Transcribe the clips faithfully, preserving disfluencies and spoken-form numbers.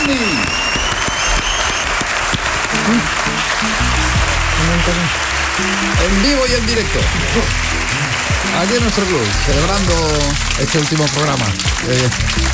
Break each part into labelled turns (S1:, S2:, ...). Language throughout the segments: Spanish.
S1: Giannini. En vivo y en directo. Aquí en nuestro club, celebrando este último programa. Eh,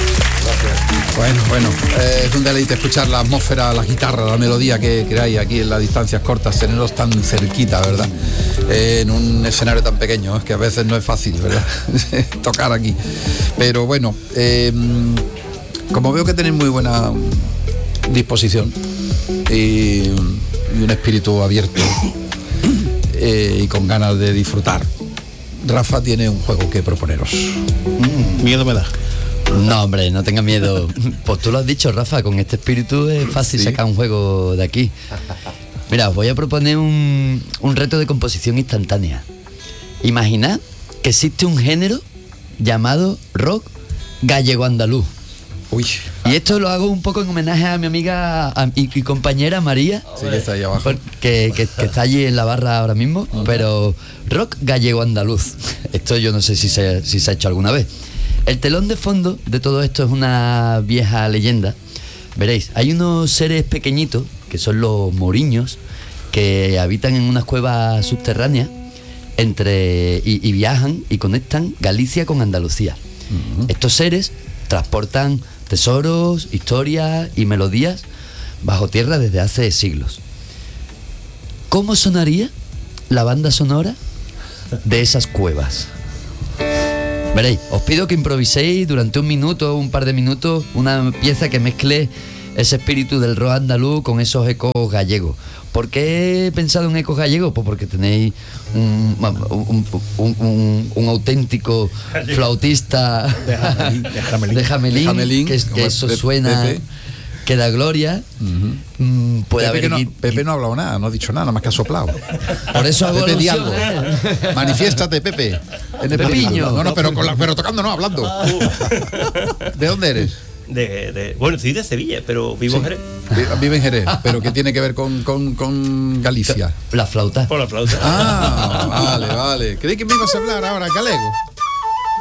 S1: bueno, bueno, eh, es un deleite escuchar la atmósfera, la guitarra, la melodía que, que hay aquí en las distancias cortas, tenerlos tan cerquita, ¿verdad? Eh, en un escenario tan pequeño, es que a veces no es fácil, ¿verdad? Tocar aquí. Pero bueno, eh, como veo que tenéis muy buena disposición y, y un espíritu abierto eh, y con ganas de disfrutar, Rafa tiene un juego que proponeros.
S2: Mm, miedo me da.
S3: No, hombre, no tengas miedo. Pues tú lo has dicho, Rafa, con este espíritu es fácil ¿Sí? sacar un juego de aquí. Mira, os voy a proponer un, un reto de composición instantánea. Imaginad que existe un género llamado rock gallego-andaluz.
S1: Uy.
S3: Y esto lo hago un poco en homenaje a mi amiga a, y, y compañera María,
S1: sí, que está ahí abajo,
S3: que, que, que está allí en la barra ahora mismo. Uh-huh. Pero rock gallego-andaluz, esto yo no sé si se, si se ha hecho alguna vez. El telón de fondo de todo esto es una vieja leyenda. Veréis, hay unos seres pequeñitos que son los moriños, que habitan en unas cuevas subterráneas entre y, y viajan y conectan Galicia con Andalucía. Uh-huh. Estos seres transportan tesoros, historias y melodías bajo tierra desde hace siglos. ¿Cómo sonaría la banda sonora de esas cuevas? Veréis, os pido que improviséis durante un minuto, un par de minutos, una pieza que mezcle ese espíritu del rock andaluz con esos ecos gallegos. ¿Por qué he pensado en ecos gallegos? Pues porque tenéis un, un, un, un, un auténtico flautista
S2: de Jamelín, de Jamelín.
S3: de Jamelín,
S1: de Jamelín
S3: que, que eso
S1: Pepe,
S3: suena,
S1: Pepe.
S3: que da gloria. Uh-huh. Mm, puede
S1: Pepe,
S3: haber
S1: no,
S3: aquí,
S1: Pepe no ha hablado nada, no ha dicho nada, nada más que ha soplado.
S3: Por eso hago
S1: Pepe, di
S3: alusión,
S1: algo.
S3: ¿eh?
S1: Manifiéstate, Pepe. En el
S3: Pepiño.
S1: No, no, pero, con la, pero tocando, no, hablando. ¿De dónde eres?
S4: De, de, bueno, soy de Sevilla, pero vivo
S1: sí.
S4: en Jerez.
S1: Vive en Jerez, pero ¿qué tiene que ver con, con, con Galicia?
S3: La flauta.
S4: Por la flauta.
S1: Ah, vale, vale. Creí que me ibas a hablar ahora, galego.